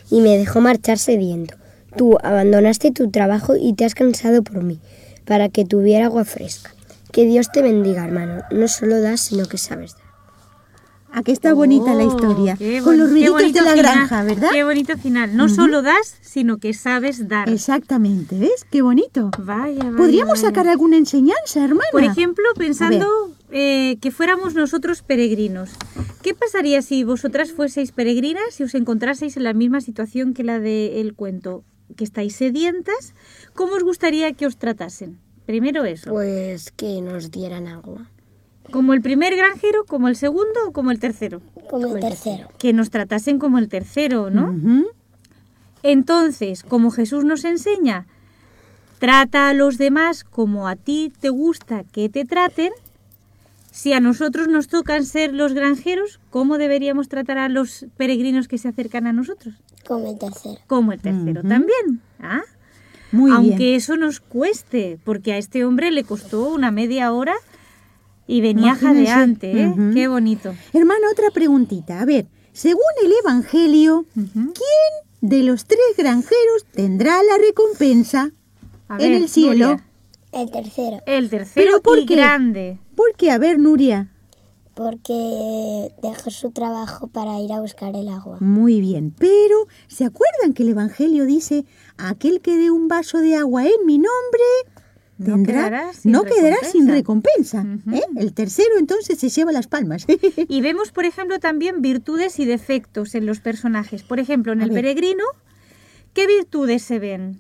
y me dejó marchar sediento. Tú abandonaste tu trabajo y te has cansado por mí, para que tuviera agua fresca. Que Dios te bendiga, hermano. No solo das, sino que sabes dar. Aquí está bonita la historia. Con los ruiditos de la granja, ¿verdad? Qué bonito final. No solo das, sino que sabes dar. Exactamente, ¿ves? Qué bonito. Vaya. ¿Podríamos sacar alguna enseñanza, hermana? Por ejemplo, pensando que fuéramos nosotros peregrinos. ¿Qué pasaría si vosotras fueseis peregrinas y os encontraseis en la misma situación que la del cuento? Que estáis sedientas. ¿Cómo os gustaría que os tratasen? Primero eso. Pues que nos dieran agua. ¿Como el primer granjero, como el segundo o como el tercero? Como el tercero. Que nos tratasen como el tercero, ¿no? Ujú. Entonces, como Jesús nos enseña, trata a los demás como a ti te gusta que te traten. Si a nosotros nos tocan ser los granjeros, ¿cómo deberíamos tratar a los peregrinos que se acercan a nosotros? Como el tercero. Como el tercero también. ¿Ah? Muy Aunque bien. eso nos cueste, porque a este hombre le costó una media hora y venía Imagínense. jadeante, ¿eh? Ujú. Qué bonito. Hermana, otra preguntita. A ver, según el Evangelio, ¿quién de los 3 granjeros tendrá la recompensa A en ver, el cielo? Nuria. El tercero. El tercero ¿Pero por y qué? grande. ¿Por qué? A ver, Nuria. Porque dejó su trabajo para ir a buscar el agua. Muy bien, pero ¿se acuerdan que el Evangelio dice, aquel que dé un vaso de agua en mi nombre No quedará sin no quedará sin recompensa. recompensa? ¿Eh? El tercero entonces se lleva las palmas. Y vemos, por ejemplo, también virtudes y defectos en los personajes. Por ejemplo, en A el ver. peregrino, ¿qué virtudes se ven?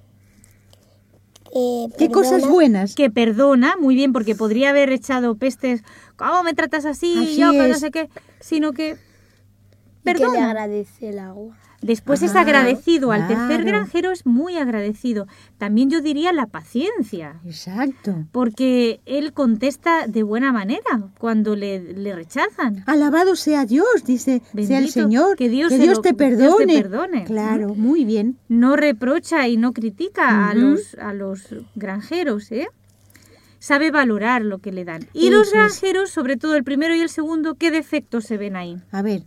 ¿Qué cosas buenas? Que perdona, muy bien, porque podría haber echado pestes, ¿cómo me tratas así? Así Yo que no es. sé qué, sino que Y que le perdona. agradece el agua. Después es Ah, agradecido, al tercer claro. granjero es muy agradecido. También yo diría la paciencia, Exacto. porque él contesta de buena manera cuando le rechazan. Alabado sea Dios, dice, sea el Bendito, Señor, que Dios que se Dios lo- te Dios te perdone. perdone. Claro, muy bien. No reprocha y no critica Ujú. a los granjeros, ¿eh? Sabe valorar lo que le dan. Y Eso los es. granjeros, sobre todo el primero y el segundo, ¿qué defectos se ven ahí? A ver,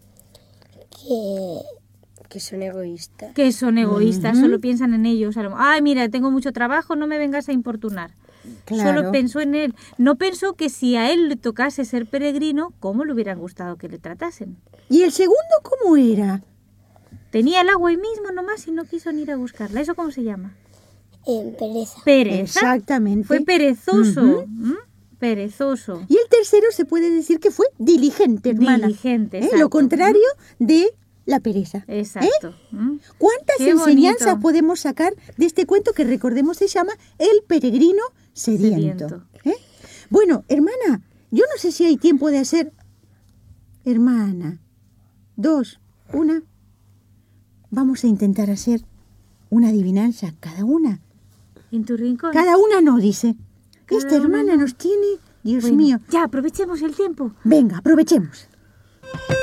Que son egoístas. Que son egoístas, Ujú. solo piensan en ellos. Ay, mira, tengo mucho trabajo, no me vengas a importunar. claro. Solo pensó en él. No pensó que si a él le tocase ser peregrino, ¿cómo le hubieran gustado que le tratasen? ¿Y el segundo cómo era? Tenía el agua ahí mismo nomás y no quiso ni ir a buscarla. ¿Eso cómo se llama? Pereza. Pereza. Exactamente. Fue perezoso. Ujú. ¿m? Perezoso. Y el tercero se puede decir que fue diligente, hermana. Diligente, ¿Eh? exacto. Lo contrario de la pereza. Exacto. ¿m? ¿Cuántas Qué enseñanzas bonito. podemos sacar de este cuento que recordemos se llama El peregrino sediento? Sediento. ¿Eh? Bueno, hermana, yo no sé si hay tiempo de hacer... Hermana, 2, 1. Vamos a intentar hacer una adivinanza cada una. ¿En tu rincón? Cada una no, dice. Cada Esta hermana una no. nos tiene... Dios Bueno, mío. ya, aprovechemos el tiempo. Venga, aprovechemos.